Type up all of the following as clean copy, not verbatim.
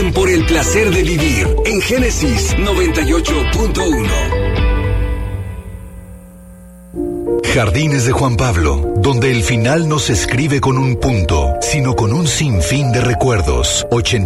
en Por el Placer de Vivir en Génesis 98.1. Jardines de Juan Pablo, donde el final no se escribe con un punto, sino con un sinfín de recuerdos.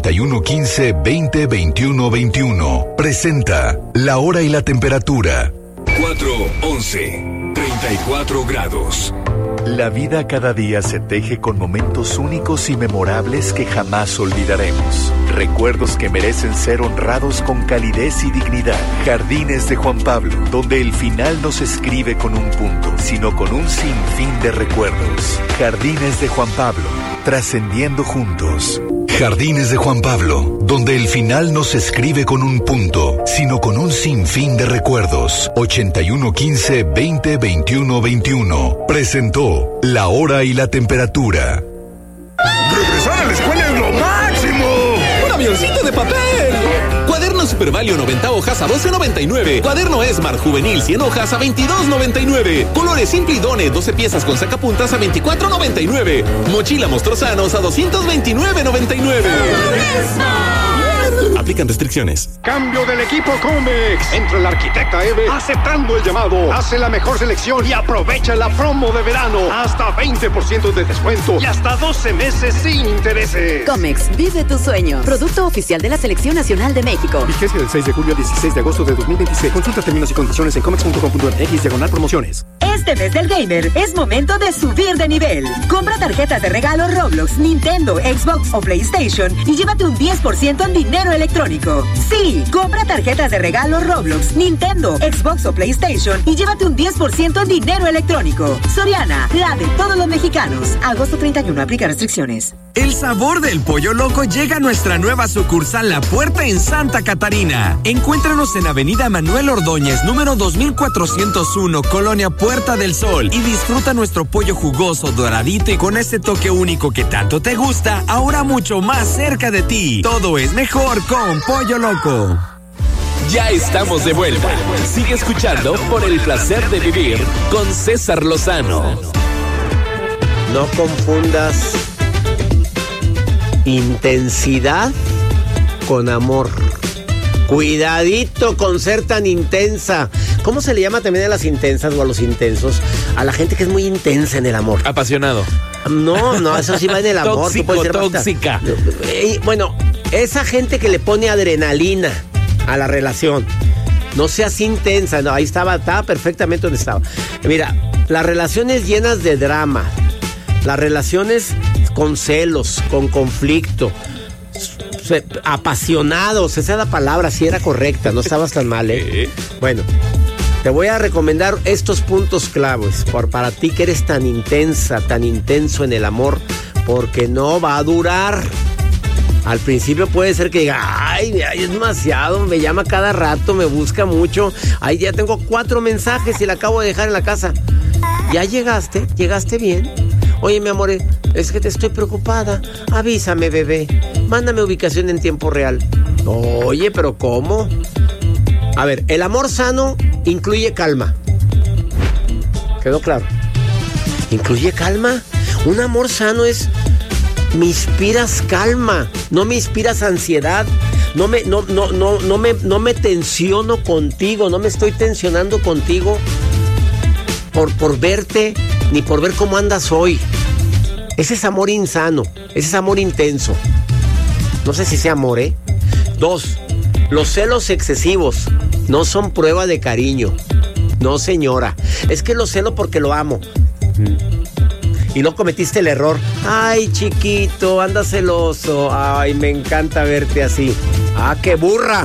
8115-202121. Presenta La Hora y la Temperatura. 4:11, 34 grados. La vida cada día se teje con momentos únicos y memorables que jamás olvidaremos. Recuerdos que merecen ser honrados con calidez y dignidad. Jardines de Juan Pablo, donde el final no se escribe con un punto, sino con un sinfín de recuerdos. Jardines de Juan Pablo, trascendiendo juntos. Jardines de Juan Pablo, donde el final no se escribe con un punto, sino con un sinfín de recuerdos. 8115-202121. Presentó La Hora y la Temperatura. ¡Regresar a la escuela es lo máximo! ¡Un avioncito de papel! Cuaderno Super Value 90 hojas a $12.99. Cuaderno Smart Juvenil 100 hojas a $22.99. Colores Simple y Done 12 piezas con sacapuntas a $24.99. Mochila Mostrozanos a $229.99. Aplican restricciones. Cambio del equipo Comex. Entra la arquitecta Eve aceptando el llamado. Hace la mejor selección y aprovecha la promo de verano. Hasta 20% de descuento y hasta 12 meses sin intereses. Comex, vive tu sueño. Producto oficial de la Selección Nacional de México. Vigencia del 6 de julio al 16 de agosto de 2026. Consulta términos y condiciones en comex.com.mx/promociones. Este mes del gamer es momento de subir de nivel. Compra tarjetas de regalo Roblox, Nintendo, Xbox o PlayStation y llévate un 10% en dinero electrónico. Sí, compra tarjetas de regalo Roblox, Nintendo, Xbox o PlayStation y llévate un 10% en dinero electrónico. Soriana, la de todos los mexicanos. Agosto 31, aplica restricciones. El sabor del Pollo Loco llega a nuestra nueva sucursal La Puerta en Santa Catarina. Encuéntranos en Avenida Manuel Ordóñez, número 2401, Colonia Puerta del Sol, y disfruta nuestro pollo jugoso, doradito y con ese toque único que tanto te gusta, ahora mucho más cerca de ti. Todo es mejor con Pollo Loco. Ya estamos de vuelta. Sigue escuchando Por el Placer de Vivir con César Lozano. No confundas intensidad con amor. Cuidadito con ser tan intensa. ¿Cómo se le llama también a las intensas o a los intensos? A la gente que es muy intensa en el amor. Apasionado. No, eso sí va en el amor. Tóxica. Bueno, esa gente que le pone adrenalina a la relación. No seas intensa. No, ahí estaba perfectamente donde estaba. Mira, las relaciones llenas de drama, las relaciones con celos, con conflicto, apasionados, esa es la palabra, si era correcta, no estabas tan mal, ¿eh? Bueno, te voy a recomendar estos puntos claves para ti que eres tan intensa, tan intenso en el amor, porque no va a durar. Al principio puede ser que diga, ay, es demasiado, me llama cada rato, me busca mucho, ay, ya tengo 4 mensajes y la acabo de dejar en la casa. ¿Ya llegaste? ¿Llegaste bien? Oye, mi amor, es que te estoy preocupada. Avísame, bebé. Mándame ubicación en tiempo real. Oye, ¿pero cómo? A ver, el amor sano incluye calma. ¿Quedó claro? ¿Incluye calma? Un amor sano es... Me inspiras calma, no me inspiras ansiedad. No me tensiono contigo, no me estoy tensionando contigo por verte, ni por ver cómo andas hoy. Ese es amor insano, ese es amor intenso. No sé si sea amor, ¿eh? 2, los celos excesivos no son prueba de cariño. No, señora. Es que lo celo porque lo amo. Y no cometiste el error. Ay, chiquito, anda celoso. Ay, me encanta verte así. Ah, qué burra.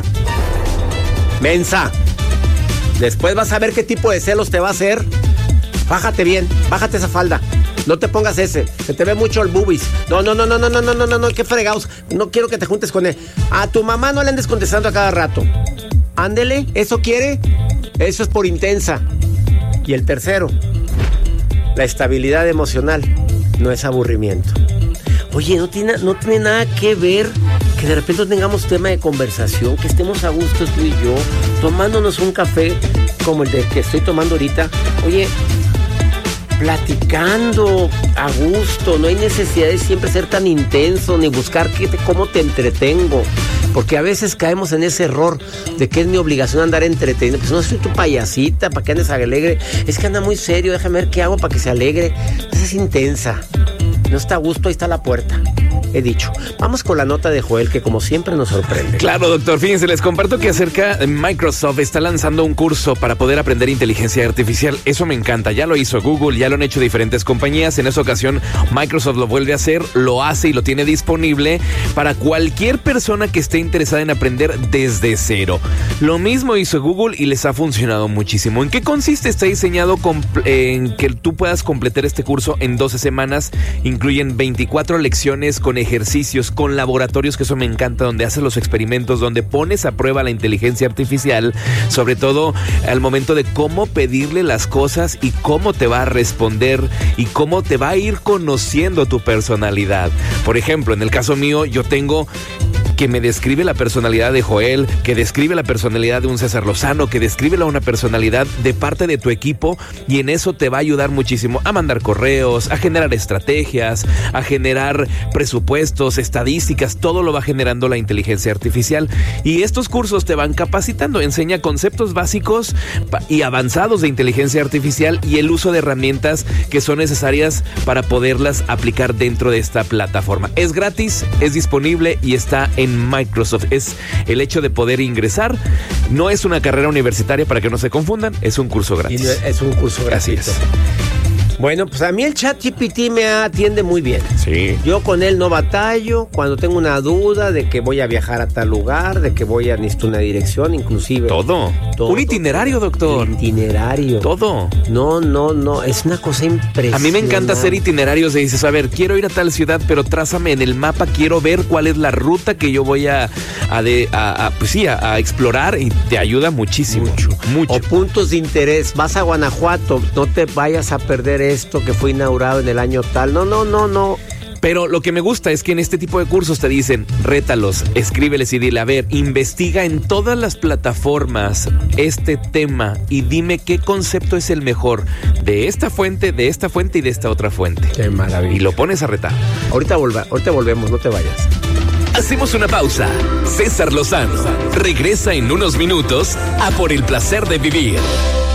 Mensa. Después vas a ver qué tipo de celos te va a hacer. Bájate bien, bájate esa falda. No te pongas ese, se te ve mucho el boobies. No, qué fregados. No quiero que te juntes con él. A tu mamá no le andes contestando a cada rato. Ándele, ¿eso quiere? Eso es por intensa. Y el tercero, la estabilidad emocional no es aburrimiento. Oye, no tiene nada que ver que de repente tengamos tema de conversación, que estemos a gusto tú y yo, tomándonos un café como el que estoy tomando ahorita. Oye, platicando a gusto, no hay necesidad de siempre ser tan intenso ni buscar cómo te entretengo. Porque a veces caemos en ese error de que es mi obligación andar entretenido. Pues no soy tu payasita, para que andes alegre. Es que anda muy serio, déjame ver qué hago para que se alegre. Es intensa. No está a gusto, ahí está la puerta. He dicho. Vamos con la nota de Joel, que como siempre nos sorprende. Claro, doctor. Fíjense, les comparto que Microsoft está lanzando un curso para poder aprender inteligencia artificial. Eso me encanta. Ya lo hizo Google, ya lo han hecho diferentes compañías. En esa ocasión, Microsoft lo vuelve a hacer, lo hace y lo tiene disponible para cualquier persona que esté interesada en aprender desde cero. Lo mismo hizo Google y les ha funcionado muchísimo. ¿En qué consiste? Está diseñado en que tú puedas completar este curso en 12 semanas. Incluyen 24 lecciones con ejercicios, con laboratorios, que eso me encanta, donde haces los experimentos, donde pones a prueba la inteligencia artificial, sobre todo al momento de cómo pedirle las cosas y cómo te va a responder y cómo te va a ir conociendo tu personalidad. Por ejemplo, en el caso mío, yo tengo que me describe la personalidad de Joel, que describe la personalidad de un César Lozano, que describe una personalidad de parte de tu equipo, y en eso te va a ayudar muchísimo a mandar correos, a generar estrategias, a generar presupuestos, estadísticas, todo lo va generando la inteligencia artificial. Y estos cursos te van capacitando, enseña conceptos básicos y avanzados de inteligencia artificial y el uso de herramientas que son necesarias para poderlas aplicar dentro de esta plataforma. Es gratis, es disponible y está en Microsoft. Es el hecho de poder ingresar. No es una carrera universitaria, para que no se confundan, es un curso gratis. Es un curso gratis. Así es. Bueno, pues a mí el ChatGPT me atiende muy bien. Sí. Yo con él no batallo. Cuando tengo una duda de que voy a viajar a tal lugar, de que necesito una dirección, inclusive. Todo. Un itinerario, doctor. Itinerario. Todo. No. Es una cosa impresionante. A mí me encanta hacer itinerarios. Y dices, a ver, quiero ir a tal ciudad, pero trázame en el mapa, quiero ver cuál es la ruta que yo voy a explorar, y te ayuda muchísimo. Mucho. O puntos de interés. Vas a Guanajuato, no te vayas a perder esto que fue inaugurado en el año tal. No. Pero lo que me gusta es que en este tipo de cursos te dicen, rétalos, escríbeles y dile, a ver, investiga en todas las plataformas este tema y dime qué concepto es el mejor de esta fuente y de esta otra fuente. Qué maravilla. Y lo pones a retar. Ahorita volvemos, no te vayas. Hacemos una pausa. César Lozano regresa en unos minutos a Por el Placer de Vivir.